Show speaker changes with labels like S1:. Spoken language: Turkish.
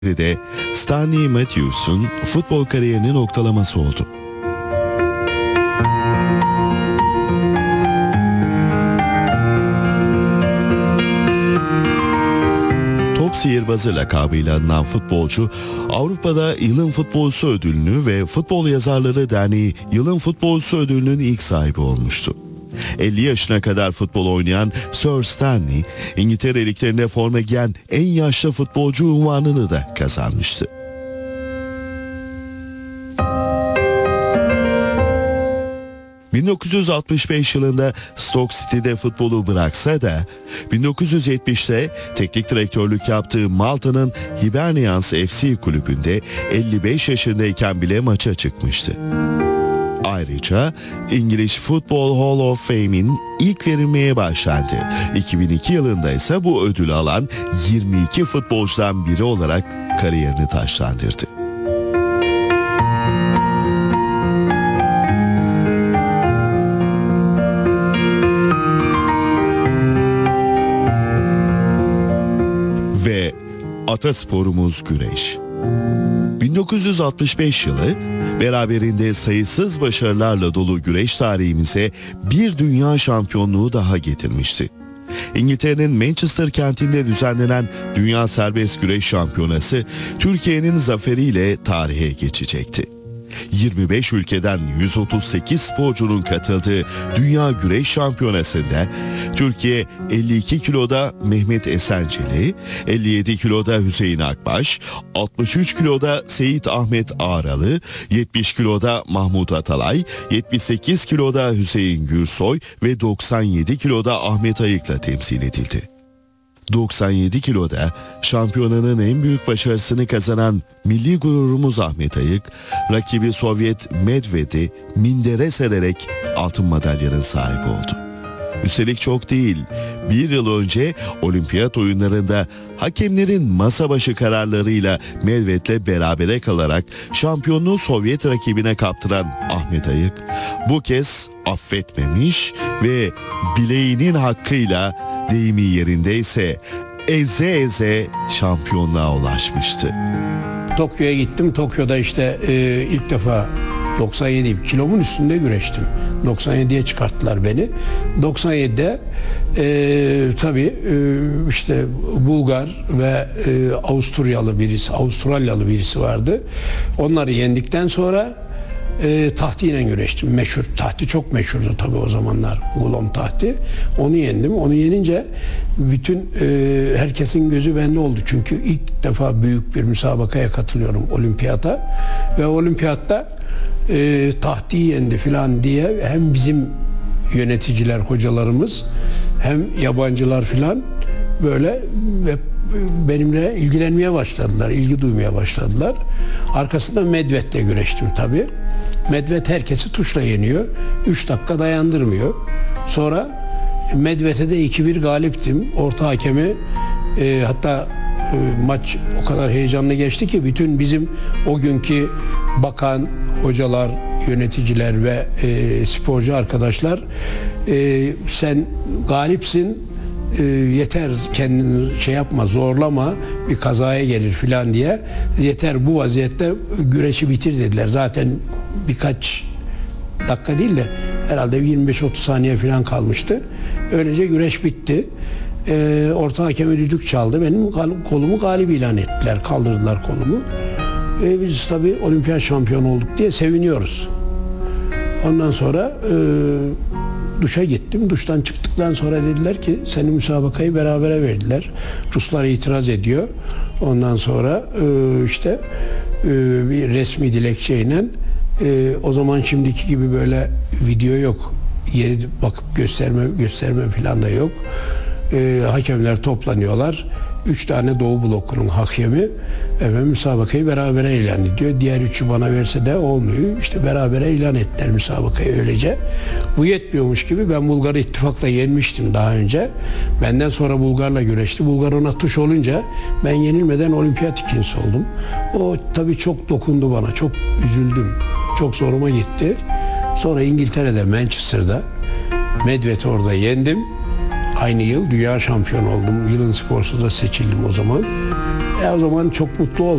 S1: de Stanley Matthews'un futbol kariyerini noktalaması oldu. Top sihirbazı lakabıyla anılan futbolcu, Avrupa'da Yılın Futbolcusu ödülünü ve Futbol Yazarları Derneği Yılın Futbolcusu ödülünün ilk sahibi olmuştu. 50 yaşına kadar futbol oynayan Sir Stanley, İngiltere liglerinde forma giyen en yaşlı futbolcu unvanını da kazanmıştı. ...1965 yılında Stoke City'de futbolu bıraksa da... ...1970'te teknik direktörlük yaptığı Malta'nın Hibernians FC kulübünde 55 yaşındayken bile maça çıkmıştı. Ayrıca İngiliz Football Hall of Fame'in ilk verilmeye başlandı. 2002 yılında ise bu ödülü alan 22 futbolcudan biri olarak kariyerini taçlandırdı. Ve atasporumuz güreş. 1965 yılı beraberinde sayısız başarılarla dolu güreş tarihimize bir dünya şampiyonluğu daha getirmişti. İngiltere'nin Manchester kentinde düzenlenen Dünya Serbest Güreş Şampiyonası Türkiye'nin zaferiyle tarihe geçecekti. 25 ülkeden 138 sporcunun katıldığı Dünya Güreş Şampiyonası'nda Türkiye 52 kiloda Mehmet Esenceli, 57 kiloda Hüseyin Akbaş, 63 kiloda Seyit Ahmet Ağralı, 70 kiloda Mahmut Atalay, 78 kiloda Hüseyin Gürsoy ve 97 kiloda Ahmet Ayık'la temsil edildi. 97 kiloda şampiyonanın en büyük başarısını kazanan milli gururumuz Ahmet Ayık, rakibi Sovyet Medved'i mindere sererek altın madalyanın sahibi oldu. Üstelik çok değil, bir yıl önce olimpiyat oyunlarında hakemlerin masa başı kararlarıyla Medved'le berabere kalarak şampiyonluğu Sovyet rakibine kaptıran Ahmet Ayık, bu kez affetmemiş ve bileğinin hakkıyla, deyimi yerindeyse eze eze şampiyonluğa ulaşmıştı.
S2: Tokyo'ya gittim. Tokyo'da işte ilk defa 97 kilomun üstünde güreştim. 97'ye çıkarttılar beni. 97'de tabii işte Bulgar ve Avustralyalı birisi vardı. Onları yendikten sonra tahtiyle güreştim. Meşhur. Tahti çok meşhurdu tabii o zamanlar. Gulom tahti. Onu yendim. Onu yenince bütün herkesin gözü bende oldu. Çünkü ilk defa büyük bir müsabakaya katılıyorum, olimpiyata. Ve olimpiyatta tahti yendi filan diye hem bizim yöneticiler, hocalarımız hem yabancılar filan böyle benimle ilgilenmeye başladılar, ilgi duymaya başladılar. Arkasında Medved'le güreştim tabii. Medved herkesi tuşla yeniyor. 3 dakika dayandırmıyor. Sonra Medved'e de 2-1 galiptim. Orta hakemi hatta maç o kadar heyecanlı geçti ki bütün bizim o günkü bakan, hocalar, yöneticiler ve sporcu arkadaşlar sen galipsin, yeter kendini şey yapma, zorlama, bir kazaya gelir filan diye, yeter bu vaziyette güreşi bitir dediler. Zaten birkaç dakika değil de herhalde 25-30 saniye filan kalmıştı. Öylece güreş bitti. Orta hakeme düdük çaldı. Benim kolumu galip ilan ettiler. Kaldırdılar kolumu. Biz tabii olimpiyat şampiyonu olduk diye seviniyoruz. Ondan sonra duşa gittim. Duştan çıktıktan sonra dediler ki seni müsabakayı berabere verdiler. Ruslar itiraz ediyor. Ondan sonra işte bir resmi dilekçeyle o zaman şimdiki gibi böyle video yok. Yeri bakıp gösterme falan da yok. Hakemler toplanıyorlar. 3 tane Doğu blokunun hakemi müsabakayı berabere ilan ediyor. Diğer 3'ü bana verse de olmuyor. İşte berabere ilan ettiler müsabakayı öylece. Bu yetmiyormuş gibi ben Bulgar'ı ittifakla yenmiştim daha önce. Benden sonra Bulgar'la güreşti. Bulgar ona tuş olunca ben yenilmeden olimpiyat ikincisi oldum. O tabii çok dokundu bana. Çok üzüldüm. Çok zoruma gitti. Sonra İngiltere'de, Manchester'da Medved'i orada yendim. Aynı yıl dünya şampiyonu oldum. Yılın sporcusu da seçildim o zaman. O zaman çok mutlu oldum.